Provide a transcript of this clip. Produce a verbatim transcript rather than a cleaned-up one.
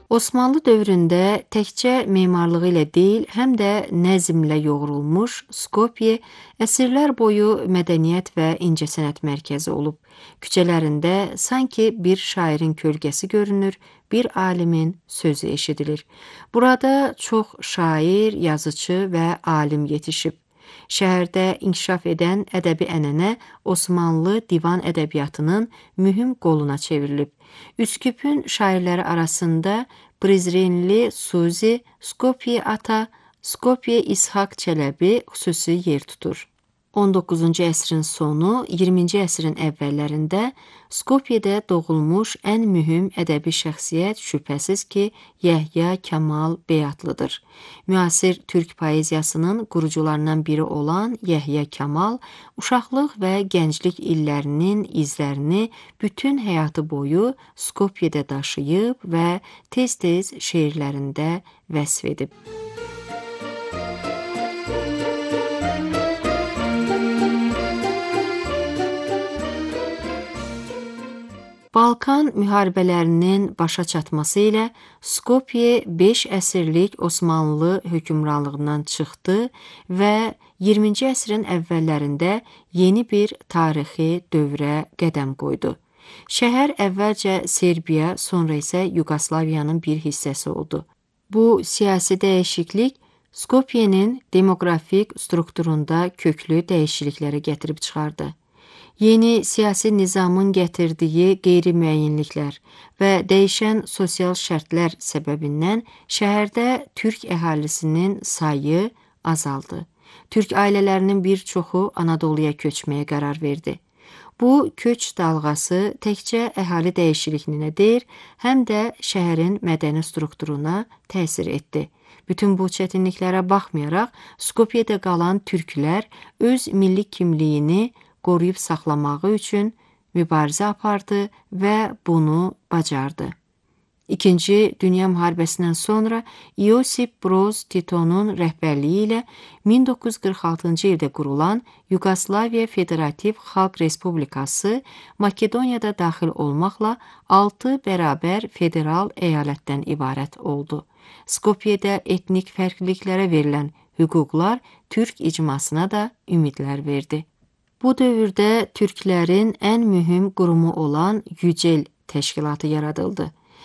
Osmanlı dövründə təkcə memarlığı ilə deyil, həm də nəzmlə yoğrulmuş Skopye əsrlər boyu mədəniyyət və incəsənət mərkəzi olub. Küçələrində sanki bir şairin kölgəsi görünür, bir alimin sözü eşidilir. Burada çox şair, yazıcı və alim yetişib. Şəhərdə inkişaf edən ədəbi ənənə Osmanlı divan ədəbiyyatının mühüm qoluna çevrilib. Üsküpün şairləri arasında Prizrenli Suzi, Skopye Ata, Skopye İshak Çələbi xüsusi yer tutur. on doqquzuncu əsrin sonu, iyirminci əsrin əvvəllərində Skopyedə doğulmuş ən mühüm ədəbi şəxsiyyət şübhəsiz ki, Yəhya Kəmal Beyatlıdır. Müasir türk poeziyasının qurucularından biri olan Yəhya Kəmal, uşaqlıq və gənclik illərinin izlərini bütün həyatı boyu Skopyedə daşıyıb və tez-tez şeirlərində vəsf edib. Balkan müharibələrinin başa çatması ilə Skopye beş əsrlik Osmanlı hökmranlığından çıxdı və iyirminci əsrin əvvəllərində yeni bir tarixi dövrə qədəm qoydu. Şəhər əvvəlcə Serbiya, sonra isə Yugoslaviyanın bir hissəsi oldu. Bu siyasi dəyişiklik Skopyenin demoqrafik strukturunda köklü dəyişikliklərə gətirib çıxardı. Yeni siyasi nizamın gətirdiyi qeyri-müəyyənliklər və dəyişən sosial şərtlər səbəbindən şəhərdə türk əhalisinin sayı azaldı. Türk ailələrinin bir çoxu Anadoluya köçməyə qərar verdi. Bu köç dalğası təkcə əhali dəyişikliyinə deyil, həm də şəhərin mədəni strukturuna təsir etdi. Bütün bu çətinliklərə baxmayaraq, Skopyedə qalan türklər öz milli kimliyini qoruyub saxlamağı üçün mübarizə apardı və bunu bacardı. İkinci Dünya müharibəsindən sonra Iosif Broz Titonun rəhbərliyi ilə min doqquz yüz qırx altıncı ildə qurulan Yugoslaviya Federativ Xalq Respublikası Makedoniyada daxil olmaqla altı bərabər federal əyalətdən ibarət oldu. Skopyedə etnik fərqliliklərə verilən hüquqlar türk icmasına da ümidlər verdi. Bu dövrdə türklərin ən mühüm qurumu olan Yücel təşkilatı yaradıldı.